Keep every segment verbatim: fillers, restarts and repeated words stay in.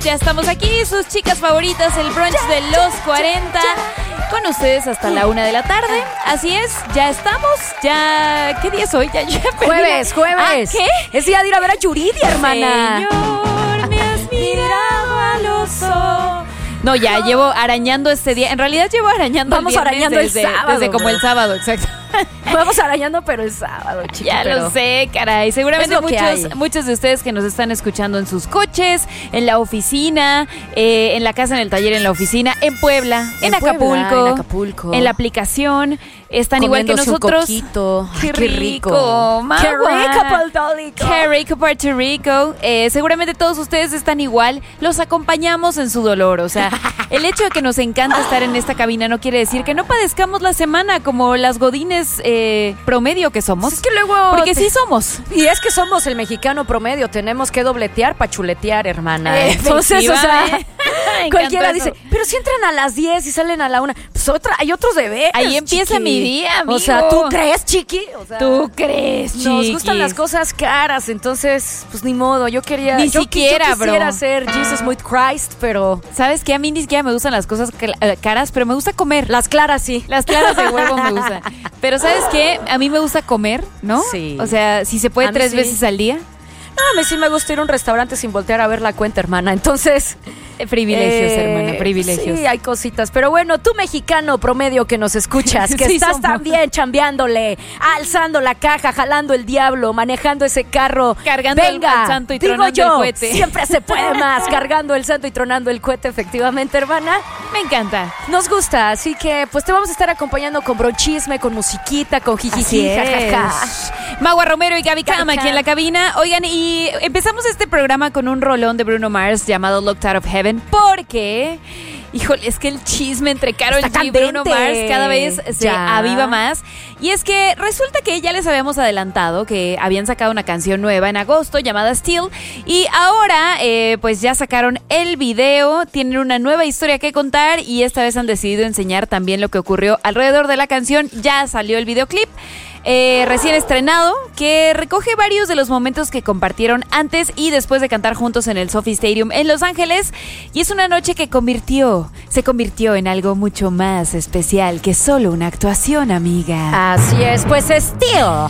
ya estamos aquí, sus chicas favoritas, el brunch de los cuarenta, con ustedes hasta la una de la tarde. Así es, ya estamos, ya... ¿Qué día es hoy? Ya, ya jueves, jueves. ¿Ah, qué? Es día de ir a ver a Yuridia, hermana. Señor, me has mirado a los ojos. No, ya llevo arañando este día. En realidad llevo arañando Vamos el viernes arañando desde, el sábado, desde como el sábado, exacto. Vamos arañando, pero el sábado, chiquito. Ya pero... lo sé, caray. Seguramente muchos, muchos de ustedes que nos están escuchando en sus coches, en la oficina, eh, en la casa, en el taller, en la oficina, en Puebla, en, en Acapulco, Puebla, en Acapulco, en la aplicación, están igual que nosotros. Un coquito. Qué, Ay, qué rico, rico qué rico, Puerto Rico. Qué rico, Puerto Rico. Eh, seguramente todos ustedes están igual. Los acompañamos en su dolor. O sea, el hecho de que nos encanta estar en esta cabina no quiere decir que no padezcamos la semana como las godines eh, promedio que somos. Es que luego... Porque sí somos. Y es que somos el mexicano promedio. Tenemos que dobletear para chuletear, hermana. Entonces, o sea, cualquiera dice, pero si entran a las diez y salen a la una, pues otra, hay otros deberes. Ahí empieza chiqui. mi día, amigo. O sea, ¿tú crees, chiqui? O sea, ¿tú crees, chiqui? Nos gustan las cosas caras, entonces, pues ni modo. Yo quería... Ni yo, siquiera, yo quisiera bro. ser Jesus Muy Christ, pero... ¿Sabes qué? A mí ni siquiera me gustan las cosas caras, pero me gusta comer. Las claras, sí. Las claras de huevo me gustan. Pero ¿sabes qué? A mí me gusta comer, ¿no? Sí. O sea, si se puede tres sí. veces al día. No, a mí sí me gusta ir a un restaurante sin voltear a ver la cuenta, hermana. Entonces... Privilegios, eh, hermana, privilegios. Sí, hay cositas. Pero bueno, tú mexicano promedio que nos escuchas, que sí estás somos. También chambeándole, alzando la caja, jalando el diablo, manejando ese carro. Cargando Venga, el santo y digo tronando yo, el cohete. Siempre se puede más, cargando el santo y tronando el cohete, efectivamente, hermana. Me encanta. Nos gusta, así que pues te vamos a estar acompañando con bronchisme, con musiquita, con jijiji, jajaja. Magua Romero y Gaby Cama aquí en la cabina. Oigan, y empezamos este programa con un rolón de Bruno Mars llamado Locked Out of Heaven. Porque, híjole, es que el chisme entre Karol G y Bruno Mars cada vez se ya. aviva más. Y es que resulta que ya les habíamos adelantado que habían sacado una canción nueva en agosto llamada Still. Y ahora, eh, pues ya sacaron el video, tienen una nueva historia que contar y esta vez han decidido enseñar también lo que ocurrió alrededor de la canción. Ya salió el videoclip. Eh, recién estrenado, que recoge varios de los momentos que compartieron antes y después de cantar juntos en el SoFi Stadium en Los Ángeles. Y es una noche que convirtió, se convirtió en algo mucho más especial que solo una actuación, amiga. Así es, pues Still.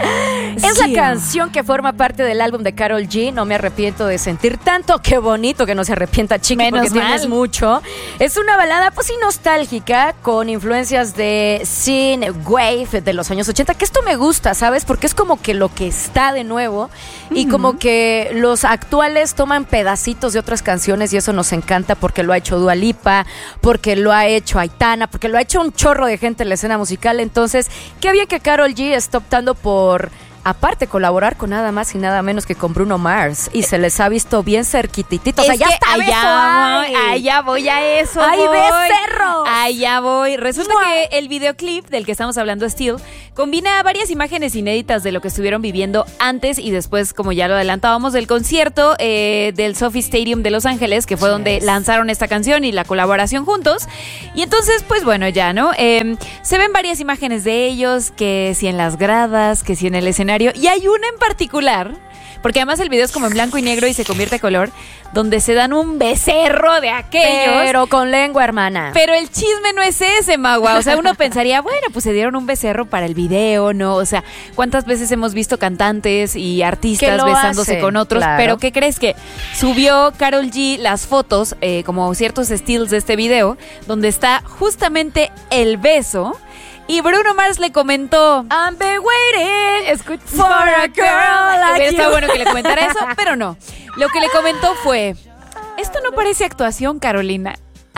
Es sí. la canción que forma parte del álbum de Karol G. No me arrepiento de sentir tanto. Qué bonito que no se arrepienta, chiqui, menos porque mal. Tienes mucho. Es una balada, pues sí, nostálgica, con influencias de synthwave de los años ochenta. Que esto me gusta, ¿sabes? Porque es como que lo que está de nuevo y uh-huh. como que los actuales toman pedacitos de otras canciones y eso nos encanta porque lo ha hecho Dua Lipa, porque lo ha hecho Aitana, porque lo ha hecho un chorro de gente en la escena musical. Entonces, qué bien que Karol G está optando por... aparte, colaborar con nada más y nada menos que con Bruno Mars. Y se les ha visto bien cerquitititos. Es allá que está allá eso, voy, allá voy a eso. ¡Ay, voy. becerros! Allá voy. Resulta ¡Mua! Que el videoclip del que estamos hablando, Still, combina varias imágenes inéditas de lo que estuvieron viviendo antes y después, como ya lo adelantábamos, del concierto eh, del SoFi Stadium de Los Ángeles, que fue yes. donde lanzaron esta canción y la colaboración juntos. Y entonces, pues bueno, ya, ¿no? Eh, se ven varias imágenes de ellos, que si en las gradas, que si en el escenario. Y hay una en particular, porque además el video es como en blanco y negro y se convierte a color, donde se dan un becerro de aquellos. Pero con lengua, hermana. Pero el chisme no es ese, Magua. O sea, uno pensaría, bueno, pues se dieron un becerro para el video, ¿no? O sea, ¿cuántas veces hemos visto cantantes y artistas besándose hacen, con otros? claro. Pero ¿qué crees? Que subió Karol G las fotos, eh, como ciertos stills de este video, donde está justamente el beso. Y Bruno Mars le comentó, I'm been waiting Escuch- for a girl like Está you. bueno que le comentara eso, pero no. Lo que le comentó fue, esto no parece actuación, Carolina.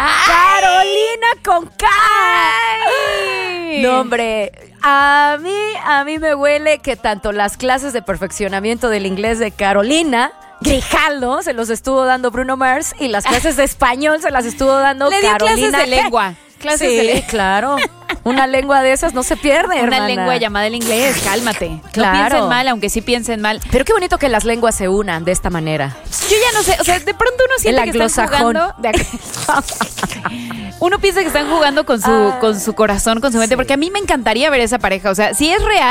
Carolina con K. Ay. No, hombre, a mí, a mí me huele que tanto las clases de perfeccionamiento del inglés de Carolina Grijaldo se los estuvo dando Bruno Mars y las clases de español se las estuvo dando le dio Carolina. clases de lengua. Clases sí, de lengua. Claro. Una lengua de esas no se pierde, Una hermana. lengua llamada el inglés, cálmate. Claro. No piensen mal, aunque sí piensen mal. Pero qué bonito que las lenguas se unan de esta manera. Yo ya no sé, o sea, de pronto uno siente El que están jugando. De uno piensa que están jugando con su, ah, con su corazón, con su mente, sí. porque a mí me encantaría ver esa pareja. O sea, si es real,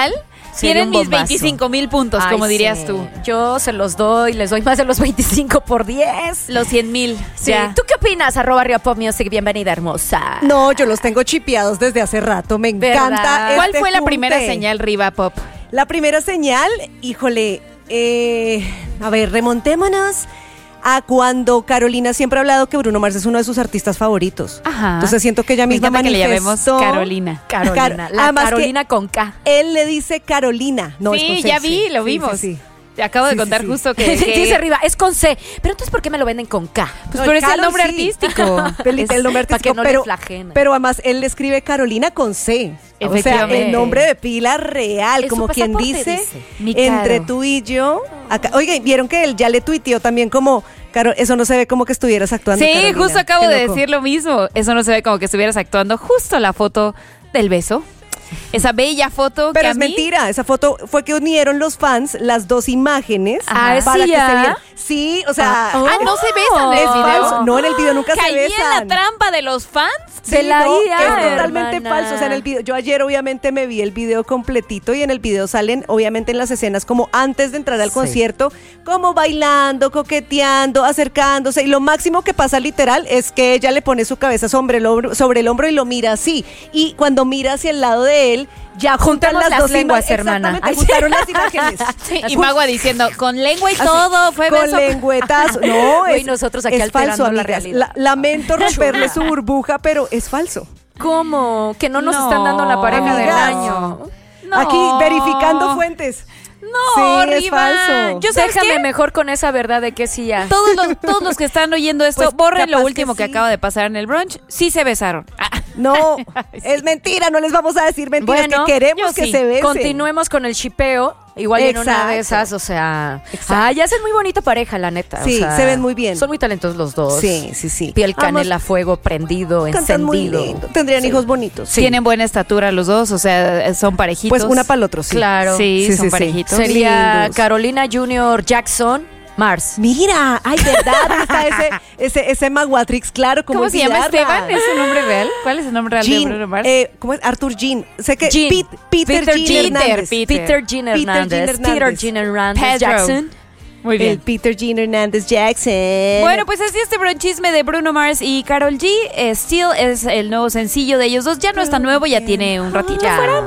Tienen un mis bombazo. veinticinco mil puntos, Ay, como dirías sí. tú. Yo se los doy, les doy más de los veinticinco por diez. Los cien mil. Sí. ¿Tú qué opinas? Arroba Ria Pop Music, bienvenida, hermosa. No, yo los tengo chipeados desde hace rato. Me ¿Verdad? encanta. ¿Cuál este fue la junte. primera señal, Riva Pop? La primera señal, híjole, eh, a ver, remontémonos a cuando Carolina siempre ha hablado que Bruno Mars es uno de sus artistas favoritos. Ajá. Entonces siento que ella Me misma encanta que le manifestó. llamemos Carolina. Carolina, Car- la además Carolina con K. Él le dice Carolina. No, es con Sí, C, ya sí. vi, lo Sí, vimos. sí, sí. Te acabo de Sí, sí, contar sí. justo que... que- Dice arriba, es con C. Pero entonces, ¿por qué me lo venden con K? Pues No, por el ese Caro nombre sí. artístico. El, Es- el nombre para artístico, que no le pero, flagene. pero además él le escribe Carolina con C. O sea, Efectivamente. el nombre de pila real, En su como quien pasaporte dice, dice. Mi entre Caro. tú y yo. Acá, oigan, vieron que él ya le tuiteó también como, Caro, eso no se ve como que estuvieras actuando. Sí, Carolina. justo acabo Qué de loco. decir lo mismo. Eso no se ve como que estuvieras actuando. Justo la foto del beso. Esa bella foto Pero que a es mí- mentira, esa foto fue que unieron los fans las dos imágenes Ah, ¿es para sí, que se ya? vieran. Sí, o sea, Ah, Ah, no se besan en es el video. falso. No, en el video nunca Caí se en besan. la trampa de los fans. De la no, I A, es totalmente hermana. falso. O sea, en el video, yo ayer obviamente me vi el video completito y en el video salen obviamente en las escenas como antes de entrar al Sí. concierto, como bailando, coqueteando, acercándose y lo máximo que pasa literal es que ella le pone su cabeza sobre el hombro, sobre el hombro y lo mira así. Y cuando mira hacia el lado de él, ya juntan Juntemos las, las dos lenguas, imágenes. hermana. Exactamente, Ay, sí. juntaron las imágenes. Sí, y Magua diciendo, con lengua y todo, fue con beso. lengüetazo. No, Uy, es, nosotros aquí es alterando falso, la amigas. realidad. La- lamento romperle su burbuja, pero es falso. ¿Cómo? Que no nos No, están dando la pareja del amigas. año. No. Aquí verificando fuentes. No, Sí, es Riva. falso. Yo sabes Déjame qué? mejor con esa verdad de que sí ya. Todos los, todos los que están oyendo esto, Pues, borren lo capaz último que, que sí. acaba de pasar en el brunch. Sí se besaron. Ah, No, Sí. es mentira, no les vamos a decir mentiras, Bueno, que queremos yo que sí. se besen. Continuemos con el shipeo. Igual y en una de Exacto. esas, o sea. Exacto. Ah, ya hacen muy bonita pareja, la neta. o Sí, sea, se ven muy bien. Son muy talentosos los dos. Sí, sí, sí. Piel Ambos canela, fuego, prendido, cantan muy encendido. lindo. Tendrían Sí. hijos bonitos. Sí. Tienen buena estatura los dos, o sea, son parejitos. Pues una para el otro, sí. Claro. Sí, Sí, son sí, sí. parejitos. Sería Lindos. Carolina Junior Jackson Mars. Mira, ay, verdad, está ese, ese, ese Maguatrix, claro, como ¿Cómo se llama Esteban? ¿Es su nombre real? ¿Cuál es el nombre real de Jean, Bruno Mars? eh, ¿cómo es? Arthur Jean. Sé que Jean. Pete- Peter, Peter Jean Jean. Hernández. Peter. Peter Jean Peter Hernández. Jean Peter Hernández. Jean Hernández Pedro. Jackson. Muy El bien. Peter Jean Hernández Jackson. Bueno, pues así este bronchisme de Bruno Mars y Karol G. Eh, Still es el nuevo sencillo de ellos dos. Ya no es tan nuevo, ya tiene un ratito Ya. fuera.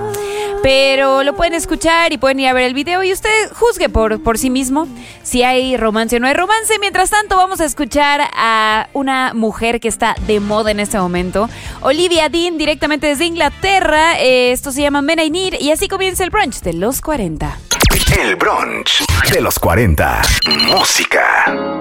Pero lo pueden escuchar y pueden ir a ver el video y usted juzgue por, por sí mismo si hay romance o no hay romance. Mientras tanto, vamos a escuchar a una mujer que está de moda en este momento. Olivia Dean, directamente desde Inglaterra. Eh, esto se llama Men I Need y así comienza el brunch de los cuarenta. El brunch de los cuarenta. Música.